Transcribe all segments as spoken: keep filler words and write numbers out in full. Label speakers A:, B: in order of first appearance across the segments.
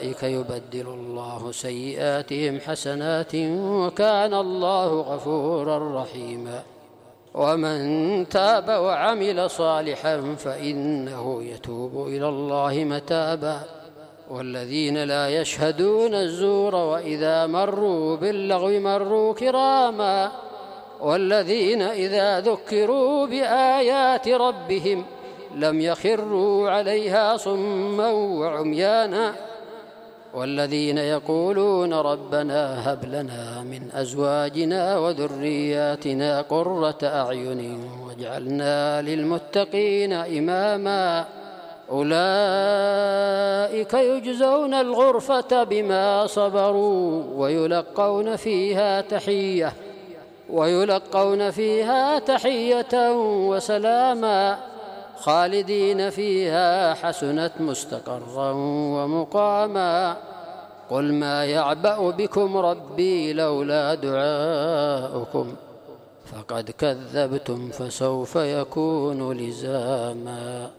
A: أولئك يبدل الله سيئاتهم حسنات وكان الله غفورا رحيما. ومن تاب وعمل صالحا فإنه يتوب إلى الله متابا. والذين لا يشهدون الزور وإذا مروا باللغو مروا كراما. والذين إذا ذكروا بآيات ربهم لم يخروا عليها صما وعميانا. والذين يقولون ربنا هب لنا من أزواجنا وذرياتنا قرة أعين واجعلنا للمتقين إماما. أولئك يجزون الغرفة بما صبروا ويلقون فيها تحية ويلقون فيها تحية وسلاما خالدين فيها حسنت مستقرا ومقاما. قل ما يعبأ بكم ربي لولا دعاؤكم فقد كذبتم فسوف يكون لزاما.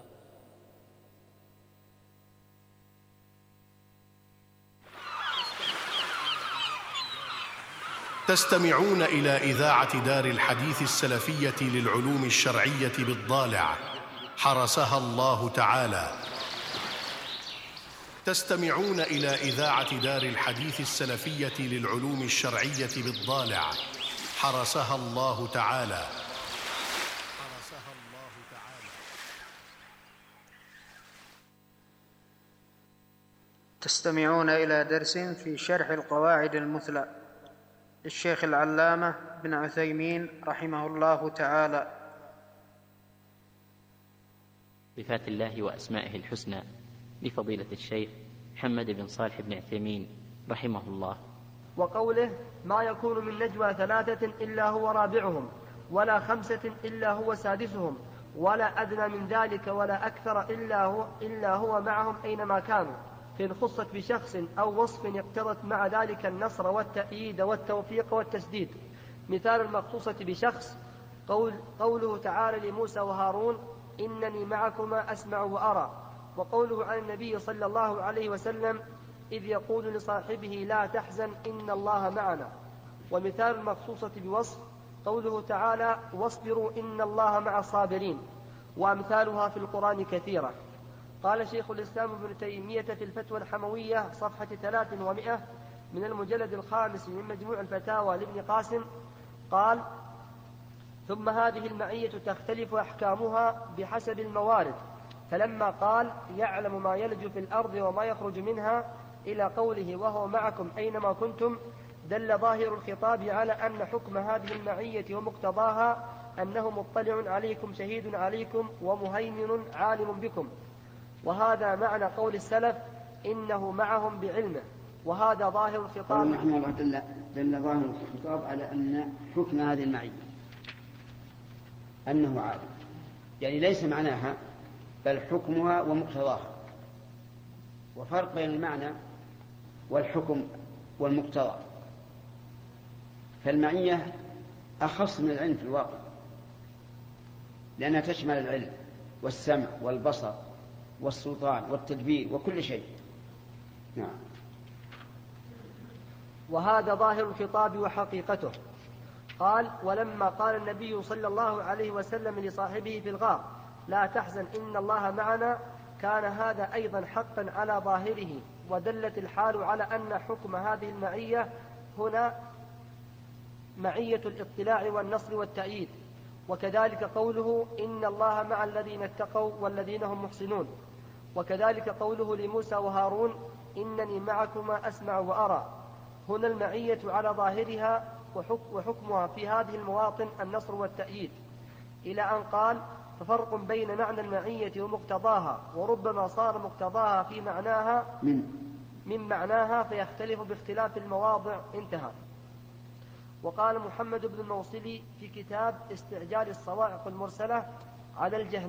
B: تستمعون إلى إذاعة دار الحديث السلفية للعلوم الشرعية بالضالع حرسها الله تعالى. تستمعون إلى إذاعة دار الحديث السلفية للعلوم الشرعية بالضالع حرسها الله تعالى.
C: تستمعون إلى درس في شرح القواعد المثلى للشيخ العلامة بن عثيمين رحمه الله تعالى.
D: صفات الله وأسمائه الحسنى لفضيلة الشيخ محمد بن صالح بن عثيمين رحمه الله.
E: وقوله ما يكون من نجوى ثلاثة إلا هو رابعهم ولا خمسة إلا هو سادسهم ولا أدنى من ذلك ولا أكثر إلا هو, إلا هو معهم أينما كانوا. فإن خصت بشخص أو وصف اقتضت مع ذلك النصر والتأييد والتوفيق والتسديد. مثال المخصوصة بشخص قول قوله تعالى لموسى وهارون إنني معكما أسمع وأرى. وقوله عن النبي صلى الله عليه وسلم إذ يقول لصاحبه لا تحزن إن الله معنا. ومثال المخصوصة بوصف قوله تعالى واصبروا إن الله مع الصابرين. وأمثالها في القرآن كثيرة. قال شيخ الإسلام ابن تيمية في الفتوى الحموية صفحة ثلاث ومئة من المجلد الخامس من مجموع الفتاوى لابن قاسم قال ثم هذه المعية تختلف أحكامها بحسب الموارد. فلما قال يعلم ما يلج في الأرض وما يخرج منها إلى قوله وهو معكم أينما كنتم دل ظاهر الخطاب على أن حكم هذه المعية ومقتضاها أنه مطلع عليكم شهيد عليكم ومهيمن عالم بكم. وهذا معنى قول السلف إنه معهم بعلمه. وهذا ظاهر الخطاب.
F: رحمه الله دل, دل ظاهر الخطاب على أن حكم هذه المعية أنه عالم، يعني ليس معناها بل حكمها ومقتضاها. وفرق بين المعنى والحكم والمقتضى. فالمعية أخص من العلم في الواقع لأنها تشمل العلم والسمع والبصر والسلطان والتدبير وكل شيء. نعم.
E: وهذا ظاهر الخطاب وحقيقته. قال ولما قال النبي صلى الله عليه وسلم لصاحبه في الغار لا تحزن إن الله معنا كان هذا أيضا حقا على ظاهره. ودلت الحال على أن حكم هذه المعية هنا معية الاطلاع والنصر والتأييد. وكذلك قوله إن الله مع الذين اتقوا والذين هم محسنون. وكذلك قوله لموسى وهارون إنني معكما أسمع وأرى. هنا المعية على ظاهرها وحكمها في هذه المواطن النصر والتأييد. إلى أن قال ففرق بين معنى المعية ومقتضاها وربما صار مقتضاها في معناها من, من معناها فيختلف باختلاف المواضع. انتهى. وقال محمد بن الموصلي في كتاب استعجال الصواعق المرسلة على الجهم